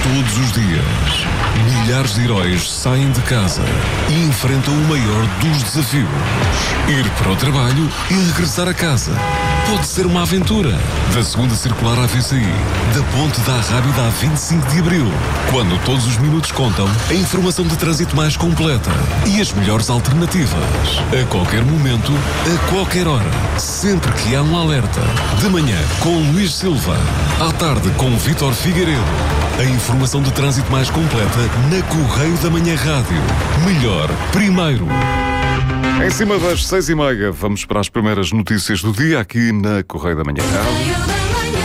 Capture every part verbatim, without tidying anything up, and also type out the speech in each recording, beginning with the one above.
Todos os dias, milhares de heróis saem de casa e enfrentam o maior dos desafios: ir para o trabalho e regressar a casa. Pode ser uma aventura. Da segunda circular à V C I, da ponte da Arrábida a vinte e cinco de abril. Quando todos os minutos contam, a informação de trânsito mais completa e as melhores alternativas. A qualquer momento, a qualquer hora. Sempre que há um alerta. De manhã, com Luís Silva. À tarde, com Vítor Figueiredo. A informação de trânsito mais completa na Correio da Manhã Rádio. Melhor, primeiro. Em cima das seis e meia, vamos para as primeiras notícias do dia aqui na Correio da Manhã Rádio.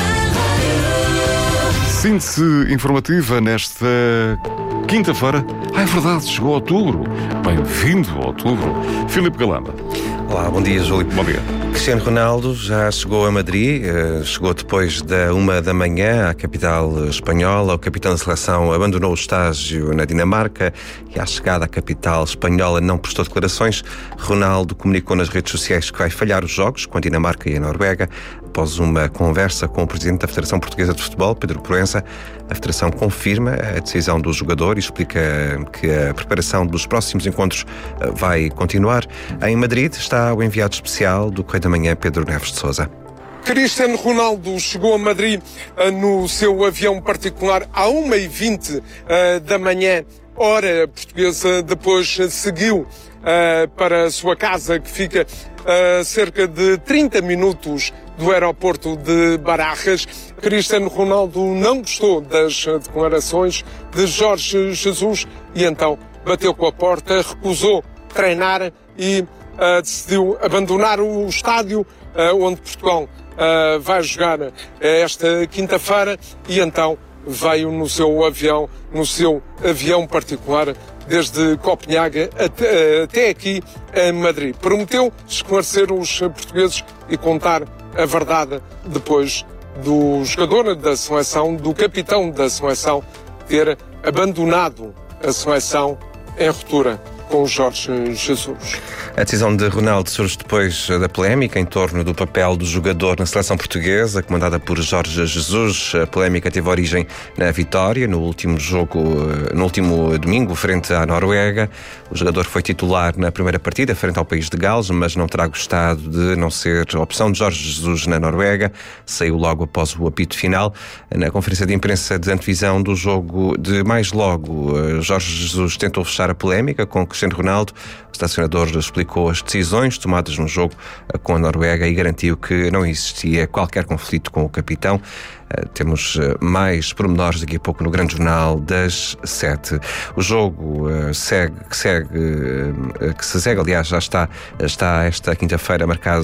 Síntese informativa nesta quinta-feira. Ah, é verdade, chegou outubro. Bem-vindo a outubro. Filipe Galamba. Olá, bom dia, Júlio. Bom dia. Cristiano Ronaldo já chegou a Madrid, chegou depois da uma da manhã à capital espanhola. O capitão da seleção abandonou o estágio na Dinamarca e à chegada à capital espanhola não prestou declarações. Ronaldo comunicou nas redes sociais que vai falhar os jogos com a Dinamarca e a Noruega. Após uma conversa com o presidente da Federação Portuguesa de Futebol, Pedro Proença, a Federação confirma a decisão do jogador e explica que a preparação dos próximos encontros vai continuar. Em Madrid está o enviado especial do Correio da Manhã, Pedro Neves de Sousa. Cristiano Ronaldo chegou a Madrid uh, no seu avião particular à uma e vinte uh, da manhã, hora portuguesa. Depois uh, seguiu uh, para a sua casa, que fica a uh, cerca de trinta minutos do aeroporto de Barajas. Cristiano Ronaldo não gostou das uh, declarações de Jorge Jesus e então bateu com a porta, recusou treinar e uh, decidiu abandonar o estádio uh, onde Portugal Uh, vai jogar uh, esta quinta-feira, e então veio no seu avião, no seu avião particular, desde Copenhague até, uh, até aqui em Madrid. Prometeu esclarecer os portugueses e contar a verdade depois do jogador da seleção, do capitão da seleção, ter abandonado a seleção em ruptura com Jorge Jesus. A decisão de Ronaldo surge depois da polémica em torno do papel do jogador na seleção portuguesa, comandada por Jorge Jesus. A polémica teve origem na vitória no último jogo, no último domingo, frente à Noruega. O jogador foi titular na primeira partida, frente ao país de Gales, mas não terá gostado de não ser a opção de Jorge Jesus na Noruega. Saiu logo após o apito final. Na conferência de imprensa de antevisão do jogo de mais logo, Jorge Jesus tentou fechar a polémica com Cristiano Ronaldo. O selecionador explicou as decisões tomadas no jogo com a Noruega e garantiu que não existia qualquer conflito com o capitão. Uh, temos uh, mais pormenores daqui a pouco no Grande Jornal das sete. O jogo uh, segue, que segue, uh, que se segue, aliás, já está, está esta quinta-feira marcado